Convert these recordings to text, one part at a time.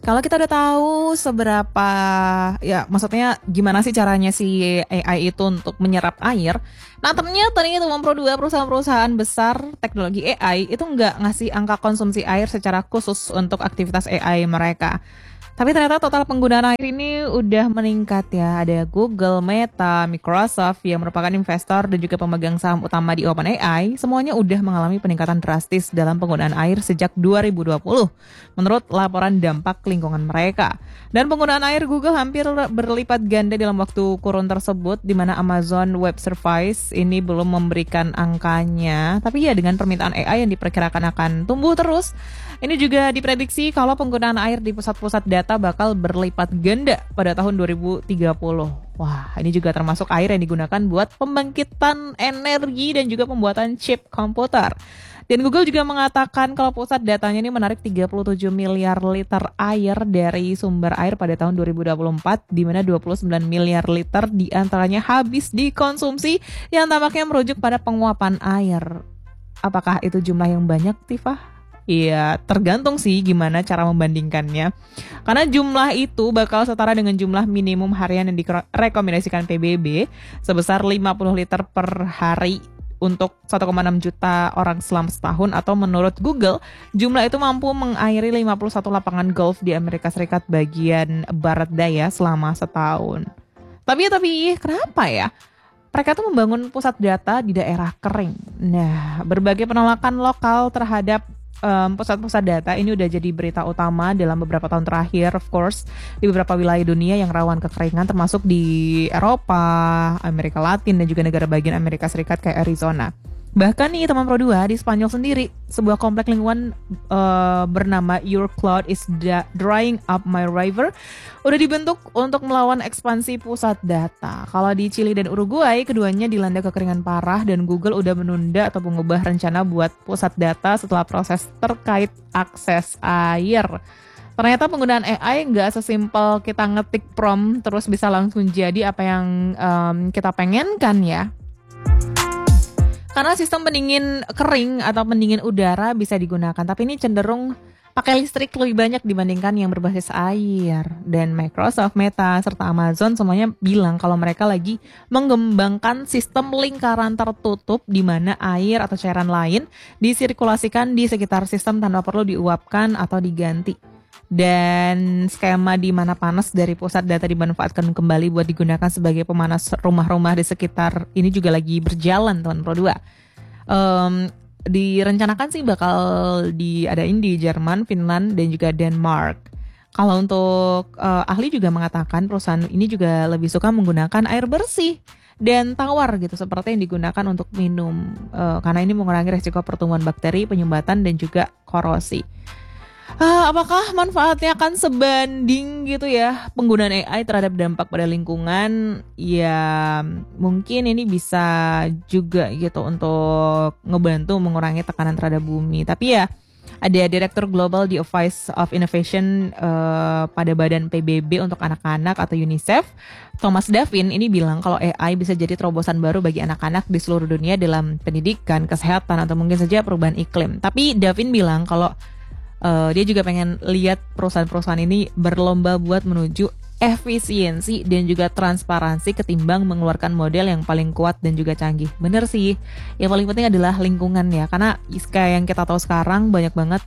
kalau kita udah tahu seberapa, ya maksudnya gimana sih caranya si AI itu untuk menyerap air. Nah ternyata nih teman-teman dua perusahaan-perusahaan besar teknologi AI itu nggak ngasih angka konsumsi air secara khusus untuk aktivitas AI mereka. Tapi ternyata total penggunaan air ini udah meningkat ya. Ada Google, Meta, Microsoft yang merupakan investor dan juga pemegang saham utama di OpenAI. Semuanya udah mengalami peningkatan drastis dalam penggunaan air sejak 2020 menurut laporan dampak lingkungan mereka. Dan penggunaan air Google hampir berlipat ganda dalam waktu kurun tersebut, di mana Amazon Web Services ini belum memberikan angkanya. Tapi ya dengan permintaan AI yang diperkirakan akan tumbuh terus, ini juga diprediksi kalau penggunaan air di pusat-pusat data bakal berlipat ganda pada tahun 2030. Wah, ini juga termasuk air yang digunakan buat pembangkitan energi dan juga pembuatan chip komputer. Dan Google juga mengatakan kalau pusat datanya ini menarik 37 miliar liter air dari sumber air pada tahun 2024, di mana 29 miliar liter diantaranya habis dikonsumsi yang tampaknya merujuk pada penguapan air. Apakah itu jumlah yang banyak, Tifah? Iya, tergantung sih gimana cara membandingkannya. Karena jumlah itu bakal setara dengan jumlah minimum harian yang direkomendasikan PBB sebesar 50 liter per hari untuk 1,6 juta orang selama setahun, atau menurut Google, jumlah itu mampu mengairi 51 lapangan golf di Amerika Serikat bagian barat daya selama setahun. Tapi kenapa ya? Mereka tuh membangun pusat data di daerah kering. Nah, berbagai penolakan lokal terhadap pusat-pusat data ini udah jadi berita utama dalam beberapa tahun terakhir, of course, di beberapa wilayah dunia yang rawan kekeringan, termasuk di Eropa, Amerika Latin, dan juga negara bagian Amerika Serikat kayak Arizona. Bahkan nih teman Pro 2 di Spanyol sendiri, sebuah komplek lingkungan bernama Your Cloud is Drying Up My River udah dibentuk untuk melawan ekspansi pusat data. Kalau di Chili dan Uruguay, keduanya dilanda kekeringan parah dan Google udah menunda atau mengubah rencana buat pusat data setelah proses terkait akses air. Ternyata penggunaan AI nggak sesimpel kita ngetik prompt terus bisa langsung jadi apa yang kita pengenkan ya. Karena sistem pendingin kering atau pendingin udara bisa digunakan, tapi ini cenderung pakai listrik lebih banyak dibandingkan yang berbasis air. Dan Microsoft, Meta, serta Amazon semuanya bilang kalau mereka lagi mengembangkan sistem lingkaran tertutup di mana air atau cairan lain disirkulasikan di sekitar sistem tanpa perlu diuapkan atau diganti. Dan skema di mana panas dari pusat data dimanfaatkan kembali buat digunakan sebagai pemanas rumah-rumah di sekitar ini juga lagi berjalan, teman Pro 2. Direncanakan sih bakal diadain di Jerman, Finland, dan juga Denmark. Kalau untuk ahli juga mengatakan perusahaan ini juga lebih suka menggunakan air bersih dan tawar gitu, seperti yang digunakan untuk minum, karena ini mengurangi resiko pertumbuhan bakteri, penyumbatan, dan juga korosi. Apakah manfaatnya akan sebanding gitu ya penggunaan AI terhadap dampak pada lingkungan? Ya mungkin ini bisa juga gitu untuk ngebantu mengurangi tekanan terhadap bumi. Tapi ya ada Direktur Global di Office of Innovation pada Badan PBB untuk anak-anak atau UNICEF, Thomas Davin, ini bilang kalau AI bisa jadi terobosan baru bagi anak-anak di seluruh dunia dalam pendidikan, kesehatan, atau mungkin saja perubahan iklim. Tapi Davin bilang kalau dia juga pengen lihat perusahaan-perusahaan ini berlomba buat menuju efisiensi dan juga transparansi ketimbang mengeluarkan model yang paling kuat dan juga canggih. Bener sih, yang paling penting adalah lingkungan ya, karena kayak yang kita tahu sekarang banyak banget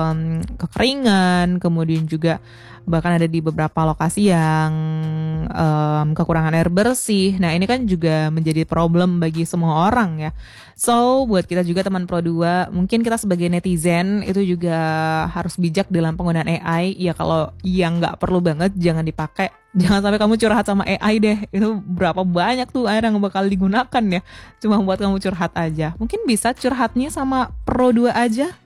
kekeringan, kemudian juga bahkan ada di beberapa lokasi yang kekurangan air bersih. Nah ini kan juga menjadi problem bagi semua orang ya. So buat kita juga teman Pro 2, mungkin kita sebagai netizen itu juga harus bijak dalam penggunaan AI. Ya kalau yang nggak perlu banget jangan dipakai. Jangan sampai kamu curhat sama AI deh. Itu berapa banyak tuh air yang bakal digunakan ya, cuma buat kamu curhat aja. Mungkin bisa curhatnya sama Pro 2 aja.